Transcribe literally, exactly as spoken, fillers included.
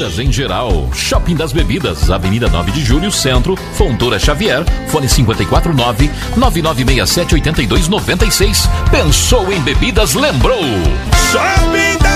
bebidas em geral. Shopping das Bebidas, Avenida nove de Julho, Centro, Fontoura Xavier, fone cinco quatro nove, nove nove seis sete, oito dois nove seis. Pensou em bebidas, lembrou. Shopping